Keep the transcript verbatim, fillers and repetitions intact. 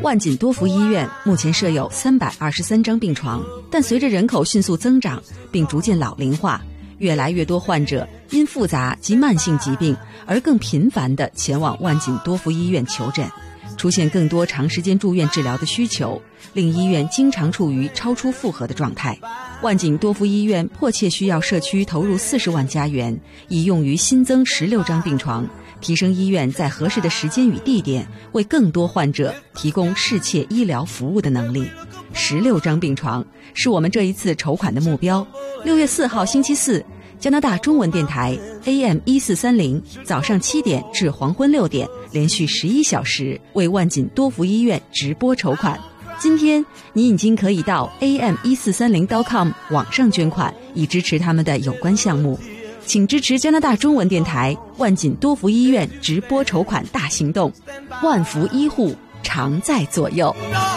万锦多福医院目前设有三百二十三张病床，但随着人口迅速增长并逐渐老龄化，越来越多患者因复杂及慢性疾病而更频繁地前往万锦多福医院求诊，出现更多长时间住院治疗的需求，令医院经常处于超出负荷的状态。万锦多福医院迫切需要社区投入四十万加元，以用于新增十六张病床，提升医院在合适的时间与地点为更多患者提供适切医疗服务的能力。十六张病床是我们这一次筹款的目标。六月四号星期四，加拿大中文电台 A M 一四三零早上七点至黄昏六点，连续十一小时为万锦多福医院直播筹款。今天你已经可以到 A M 一四三零 .com 网上捐款，以支持他们的有关项目。请支持加拿大中文电台万锦多福医院直播筹款大行动，万福医护常在左右。